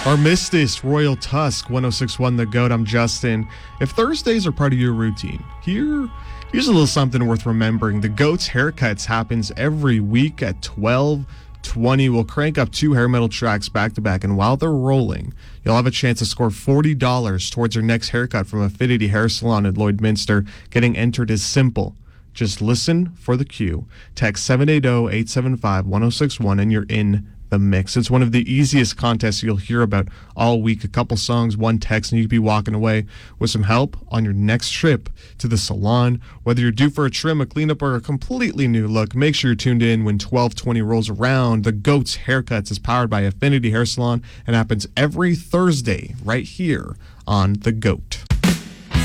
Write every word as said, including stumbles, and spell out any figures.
Armistice, Royal Tusk, one oh six point one The Goat. I'm Justin. If Thursdays are part of your routine, here, here's a little something worth remembering. The Goat's Haircuts happens every week at twelve twenty. We'll crank up two hair metal tracks back to back, and while they're rolling, you'll have a chance to score forty dollars towards your next haircut from Affinity Hair Salon in Lloydminster. Getting entered is simple. Just listen for the cue. Text seven eight zero, eight seven five, one zero six one and you're in the mix. It's one of the easiest contests you'll hear about all week. A couple songs, one text, and you could be walking away with some help on your next trip to the salon. Whether you're due for a trim, a cleanup, or a completely new look, make sure you're tuned in when twelve twenty rolls around. The Goat's Haircuts is powered by Affinity Hair Salon and happens every Thursday right here on The Goat.